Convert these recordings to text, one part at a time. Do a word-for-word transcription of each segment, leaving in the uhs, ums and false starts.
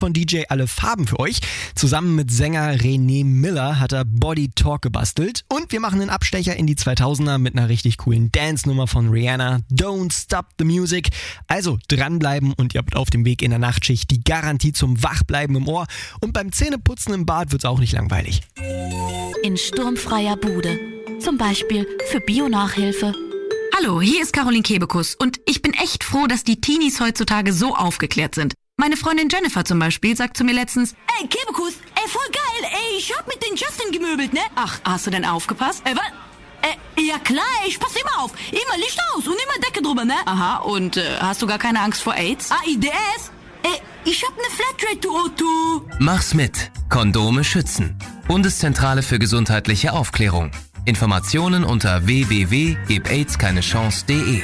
von D J Alle Farben für euch. Zusammen mit Sänger René Miller hat er Body Talk gebastelt. Und wir machen einen Abstecher in die zweitausender mit einer richtig coolen Dance-Nummer von Rihanna. Don't Stop the Music. Also dranbleiben und ihr habt auf dem Weg in der Nachtschicht die Garantie zum Wachbleiben im Ohr. Und beim Zähneputzen im Bad wird's auch nicht langweilig. In sturmfreier Bude. Zum Beispiel für Bio-Nachhilfe. Hallo, hier ist Caroline Kebekus und ich bin echt froh, dass die Teenies heutzutage so aufgeklärt sind. Meine Freundin Jennifer zum Beispiel sagt zu mir letztens: Ey, Kebekus, ey, voll geil, ey, ich hab mit den Justin gemöbelt, ne? Ach, hast du denn aufgepasst? Ey, was? Ey, ja klar, ey, ich pass immer auf. Immer Licht aus und immer Decke drüber, ne? Aha, und äh, hast du gar keine Angst vor AIDS? A I D S? Ey, ich hab ne Flatrate, du Otto. Mach's mit. Kondome schützen. Bundeszentrale für gesundheitliche Aufklärung. Informationen unter w w w punkt gib aids keine chance punkt de.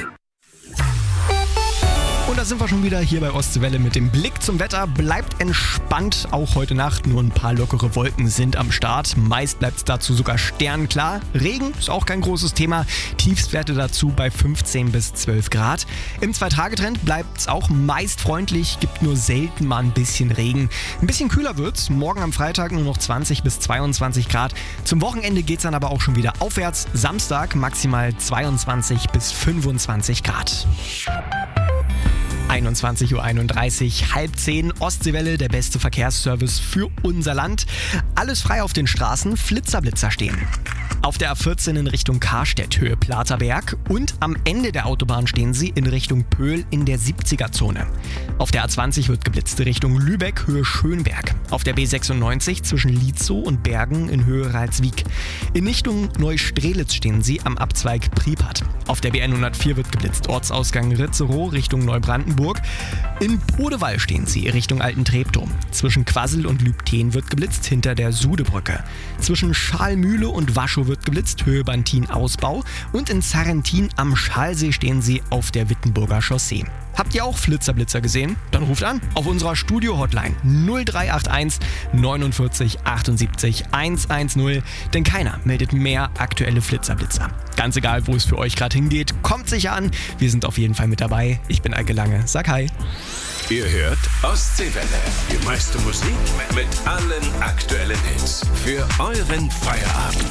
Und da sind wir schon wieder hier bei Ostseewelle mit dem Blick zum Wetter. Bleibt entspannt, auch heute Nacht. Nur ein paar lockere Wolken sind am Start. Meist bleibt es dazu sogar sternklar. Regen ist auch kein großes Thema. Tiefstwerte dazu bei fünfzehn bis zwölf Grad. Im Zwei-Tage-Trend bleibt es auch meist freundlich. Gibt nur selten mal ein bisschen Regen. Ein bisschen kühler wird's. Morgen am Freitag nur noch zwanzig bis zweiundzwanzig Grad. Zum Wochenende geht's dann aber auch schon wieder aufwärts. Samstag maximal zweiundzwanzig bis fünfundzwanzig Grad. einundzwanzig Uhr einunddreißig, halb zehn, Ostseewelle, der beste Verkehrsservice für unser Land. Alles frei auf den Straßen, Flitzerblitzer stehen. Auf der A vierzehn in Richtung Karstedt, Höhe Platerberg, und am Ende der Autobahn stehen sie in Richtung Pöhl in der siebziger-Zone. Auf der A zwanzig wird geblitzt Richtung Lübeck, Höhe Schönberg. Auf der B sechsundneunzig zwischen Lietzow und Bergen in Höhe Ralswiek. In Richtung Neustrelitz stehen sie am Abzweig Pripyat. Auf der B hundertvier wird geblitzt Ortsausgang Ritzerow Richtung Neubrandenburg. In Podewall stehen sie Richtung Alten Treptow. Zwischen Quassel und Lübten wird geblitzt hinter der Sudebrücke. Zwischen Schalmühle und Waschow wird geblitzt, Höhe Bantin-Ausbau. Und in Sarrentin am Schalsee stehen sie auf der Wittenburger Chaussee. Habt ihr auch Flitzerblitzer gesehen? Dann ruft an auf unserer Studio-Hotline null drei acht eins neunundvierzig achtundsiebzig hundertzehn, denn keiner meldet mehr aktuelle Flitzerblitzer. Ganz egal, wo es für euch gerade hingeht, kommt sicher an. Wir sind auf jeden Fall mit dabei. Ich bin Eike Lange. Sag hi. Ihr hört Ostseewelle. Die meiste Musik mit allen aktuellen Hits. Für euren Feierabend.